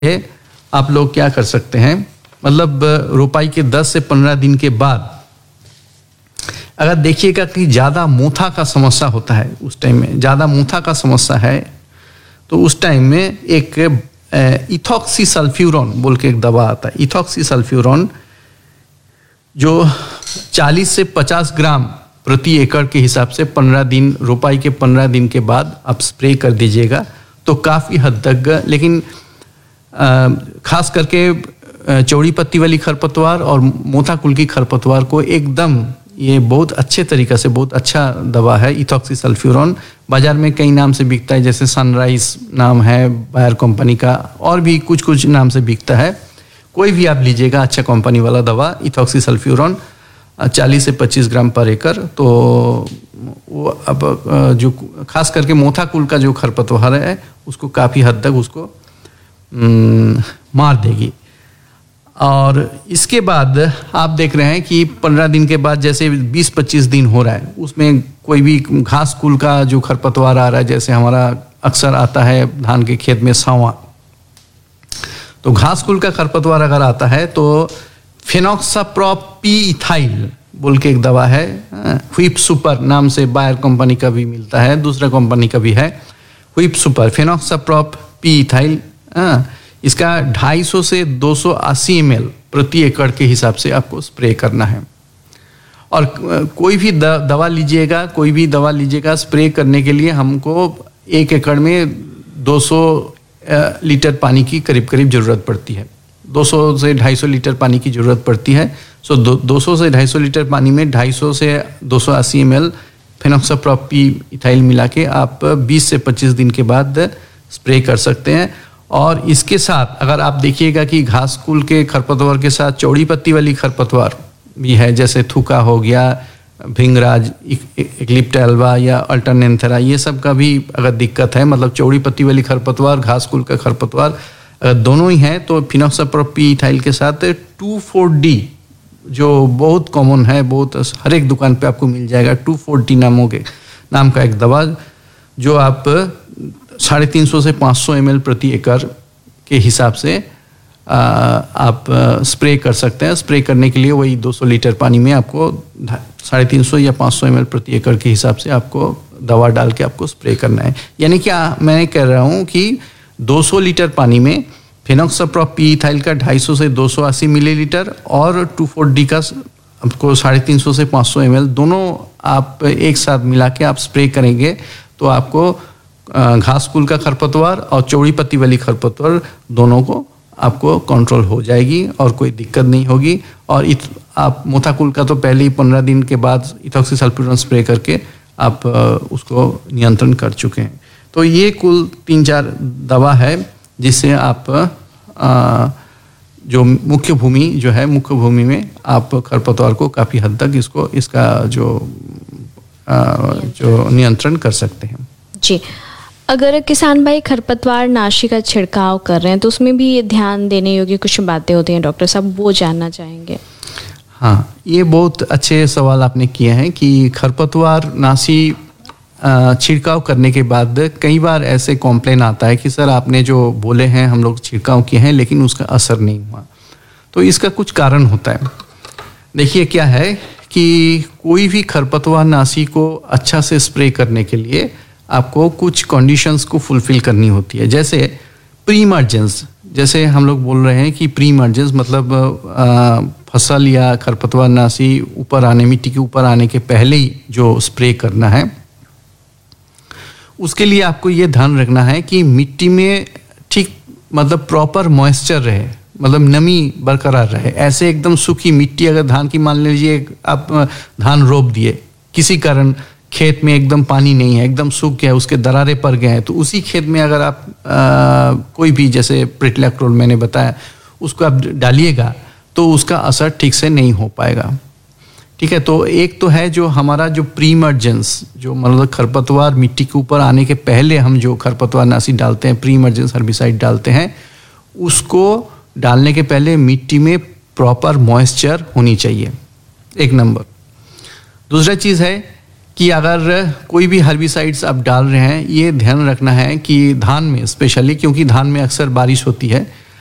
आप लोग क्या कर सकते हैं, मतलब रोपाई के 10 से 15 दिन के बाद अगर देखिएगा कि ज़्यादा मोथा का समस्या होता है, उस टाइम में ज़्यादा मोथा का समस्या है तो उस टाइम में एक इथॉक्सीसल्फ्यूरॉन बोल के एक दवा आता है। इथॉक्सीसल्फ्यूरॉन जो 40 से 50 ग्राम प्रति एकड़ के हिसाब से 15 दिन, रोपाई के 15 दिन के बाद आप स्प्रे कर दीजिएगा तो काफ़ी हद तक, लेकिन खास करके चौड़ी पत्ती वाली खरपतवार और मोथा कुल की खरपतवार को एकदम, ये बहुत अच्छे तरीक़े से, बहुत अच्छा दवा है इथॉक्सीसल्फ्यूरॉन। बाज़ार में कई नाम से बिकता है, जैसे सनराइज नाम है बायर कंपनी का, और भी कुछ कुछ नाम से बिकता है। कोई भी आप लीजिएगा अच्छा कंपनी वाला दवा इथॉक्सीसल्फ्यूरॉन 40 से 25 ग्राम पर एकड़। तो वो अब जो खास करके मोथा कुल का जो खरपतवार है उसको काफ़ी हद तक उसको मार देगी। और इसके बाद आप देख रहे हैं कि 15 दिन के बाद जैसे 20-25 दिन हो रहा है, उसमें कोई भी घास कुल का जो खरपतवार आ रहा है, जैसे हमारा अक्सर आता है धान के खेत में सांवा, तो घास कुल का खरपतवार अगर आता है तो फेनोक्साप्रोपीइथाइल बोल के एक दवा है, व्हिप सुपर नाम से बायर कंपनी का भी मिलता है, दूसरा कंपनी का भी है, व्हिप सुपर फेनोक्साप्रोपीइथाइल। इसका 250 से 280 ml प्रति एकड़ के हिसाब से आपको स्प्रे करना है। और कोई भी दवा लीजिएगा, कोई भी दवा लीजिएगा स्प्रे करने के लिए हमको 1 एकड़ में 200 लीटर पानी की करीब करीब ज़रूरत पड़ती है। 200 से 250 लीटर पानी की ज़रूरत पड़ती है। 200 से 250 लीटर पानी में 250 से 280 ml फेनोक्साप्रोपीइथाइल मिला के आप 20 से 25 दिन के बाद स्प्रे कर सकते हैं। और इसके साथ अगर आप देखिएगा कि घास कुल के खरपतवार के साथ चौड़ी पत्ती वाली खरपतवार भी है, जैसे थूका हो गया, भिंगराज, इक्लिप्टा एल्वा या अल्टरनेंथेरा, ये सब का भी अगर दिक्कत है, मतलब चौड़ी पत्ती वाली खरपतवार, घास कुल का खरपतवार अगर दोनों ही हैं, तो फेनोक्साप्रोपीइथाइल के साथ 2,4-D जो बहुत कॉमन है, बहुत हर एक दुकान पे आपको मिल जाएगा, 2,4-D नाम का एक दवा जो आप 350 से 500 ml प्रति एकड़ के हिसाब से आप स्प्रे कर सकते हैं। स्प्रे करने के लिए वही 200 लीटर पानी में आपको 350 या 500 ml प्रति एकड़ के हिसाब से आपको दवा डाल के आपको स्प्रे करना है। यानी क्या मैं कह रहा हूँ कि 200 लीटर पानी में फेनोक्साप्रोपीइथाइल का 250 से 280 मिलीलीटर और 2,4-D का आपको 350 से 500 ml दोनों आप एक साथ मिला के आप स्प्रे करेंगे तो आपको घास कुल का खरपतवार और चौड़ी पत्ती वाली खरपतवार दोनों को आपको कंट्रोल हो जाएगी और कोई दिक्कत नहीं होगी। और आप मोथा कुल का तो पहले ही 15 दिन के बाद इथॉक्सीसल्फ्यूरॉन स्प्रे करके आप उसको नियंत्रण कर चुके हैं। तो ये कुल 3-4 दवा है जिससे आप जो मुख्य भूमि में आप खरपतवार को काफ़ी हद तक इसका जो नियंत्रण कर सकते हैं। जी, अगर किसान भाई खरपतवार नाशी का छिड़काव कर रहे हैं तो उसमें भी ध्यान देने योग्य कुछ बातें होती हैं डॉक्टर साहब, वो जानना चाहेंगे। हाँ, ये बहुत अच्छे सवाल आपने किए हैं कि खरपतवार नाशी छिड़काव करने के बाद कई बार ऐसे कॉम्प्लेन आता है कि सर आपने जो बोले हैं हम लोग छिड़काव किए हैं लेकिन उसका असर नहीं हुआ। तो इसका कुछ कारण होता है। देखिए क्या है कि कोई भी खरपतवार नाशी को अच्छा से स्प्रे करने के लिए आपको कुछ कंडीशंस को फुलफिल करनी होती है। जैसे प्री इमर्जेंस, जैसे हम लोग बोल रहे हैं कि प्री इमर्जेंस मतलब फसल या खरपतवार नाशी ऊपर आने, मिट्टी के ऊपर आने के पहले ही जो स्प्रे करना है, उसके लिए आपको ये ध्यान रखना है कि मिट्टी में ठीक मतलब प्रॉपर मॉइस्चर रहे, मतलब नमी बरकरार रहे। ऐसे एकदम सूखी मिट्टी, अगर धान की मान लीजिए आप धान रोप दिए, किसी कारण खेत में एकदम पानी नहीं है, एकदम सूख गया, उसके दरारें पड़ गए हैं, तो उसी खेत में अगर आप कोई भी जैसे प्रिटलैक्रोल मैंने बताया उसको आप डालिएगा तो उसका असर ठीक से नहीं हो पाएगा। ठीक है, तो एक तो है जो हमारा जो प्री इमर्जेंस, जो मतलब खरपतवार मिट्टी के ऊपर आने के पहले हम जो खरपतवार नाशी डालते हैं, प्री इमर्जेंस हर्बिसाइड डालते हैं, उसको डालने के पहले मिट्टी में प्रॉपर मॉइस्चर होनी चाहिए, एक नंबर। दूसरा चीज़ है कि अगर कोई भी हर्बिसाइड्स आप डाल रहे हैं, ये ध्यान रखना है कि धान में स्पेशली, क्योंकि धान में अक्सर बारिश होती है,